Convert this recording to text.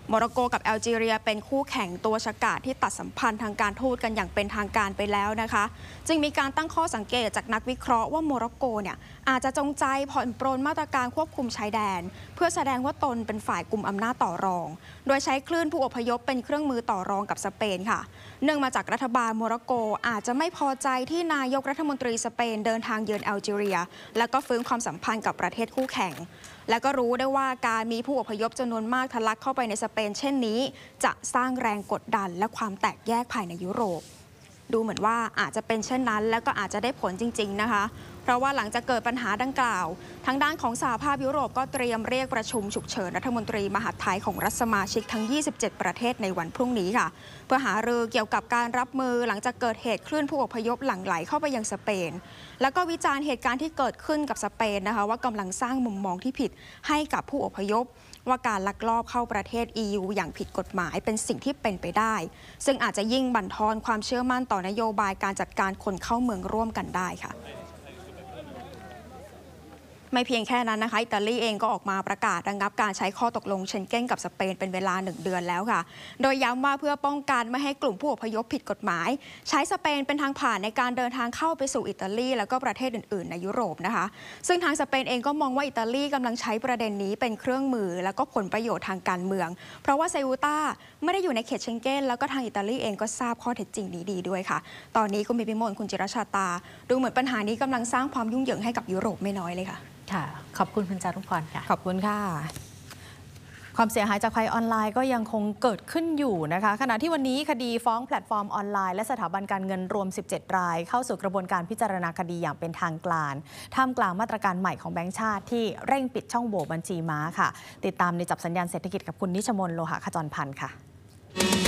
โมร็อกโกกับแอลจีเรียเป็นคู่แข่งตัวฉกาจที่ตัดสัมพันธ์ทางการทูตกันอย่างเป็นทางการไปแล้วนะคะจึงมีการตั้งข้อสังเกตจากนักวิเคราะห์ว่าโมร็อกโกเนี่ยอาจจะจงใจผ่อนปรนมาตรการควบคุมชายแดนเพื่อแสดงว่าตนเป็นฝ่ายกุมอำนาจต่อรองโดยใช้คลื่นผู้อพยพเป็นเครื่องมือต่อรองกับสเปนค่ะเนื่องมาจากรัฐบาลโมร็อกโกอาจจะไม่พอใจที่นายกรัฐมนตรีสเปนเดินทางเยือนแอลจีเรียและก็ฟื้นความสัมพันธ์กับประเทศคู่แข่งและก็รู้ได้ว่าการมีผู้อพยพจำนวนมากทะลักเข้าไปในสเปนเช่นนี้จะสร้างแรงกดดันและความแตกแยกภายในยุโรปดูเหมือนว่าอาจจะเป็นเช่นนั้นและก็อาจจะได้ผลจริงๆนะคะเพราะว่าหลังจากเกิดปัญหาดังกล่าวทางด้านของสหภาพยุโรปก็เตรียมเรียกประชุมฉุกเฉินรัฐมนตรีมหาดไทยของรัฐสมาชิกทั้ง27ประเทศในวันพรุ่งนี้ค่ะเพื่อหารือเกี่ยวกับการรับมือหลังจากเกิดเหตุคลื่นผู้อพยพหลั่งไหลเข้าไปยังสเปนแล้วก็วิจารณ์เหตุการณ์ที่เกิดขึ้นกับสเปนนะคะว่ากำลังสร้างมุมมองที่ผิดให้กับผู้อพยพว่าการลักลอบเข้าประเทศ EU อย่างผิดกฎหมายเป็นสิ่งที่เป็นไปได้ซึ่งอาจจะยิ่งบั่นทอนความเชื่อมั่นต่อนโยบายการจัดการคนเข้าเมืองร่วมกันได้ค่ะไม่เพียงแค่นั้นนะคะอิตาลีเองก็ออกมาประกาศระงับการใช้ข้อตกลงเชงเก้นกับสเปนเป็นเวลา1 เดือนแล้วค่ะโดยย้ำว่าเพื่อป้องกันไม่ให้กลุ่มผู้อพยพผิดกฎหมายใช้สเปนเป็นทางผ่านในการเดินทางเข้าไปสู่อิตาลีแล้วก็ประเทศอื่นๆในยุโรปนะคะซึ่งทางสเปนเองก็มองว่าอิตาลีกำลังใช้ประเด็นนี้เป็นเครื่องมือแล้วก็ผลประโยชน์ทางการเมืองเพราะว่าเซอูตาไม่ได้อยู่ในเขตเชงเก้นแล้วก็ทางอิตาลีเองก็ทราบข้อเท็จจริงนี้ดีด้วยค่ะตอนนี้คุณพิมลคุณจิรชาตาดูเหมือนปัญหานี้กำลังสร้างความยุ่งเหยิงให้กับยุโรปไม่น้อยเลยค่ะค่ะขอบคุณคุณจารุพรค่ะขอบคุณค่ะความเสียหายจากภัยออนไลน์ก็ยังคงเกิดขึ้นอยู่นะคะขณะที่วันนี้คดีฟ้องแพลตฟอร์มออนไลน์และสถาบันการเงินรวม17รายเข้าสู่กระบวนการพิจารณาคดีอย่างเป็นทางการท่ามกลางมาตรการใหม่ของแบงก์ชาติที่เร่งปิดช่องโหว่บัญชีม้าค่ะติดตามในจับสัญญาณเศรษฐกิจกับคุณนิชมนต์โลหะขจรพันธ์ค่ะ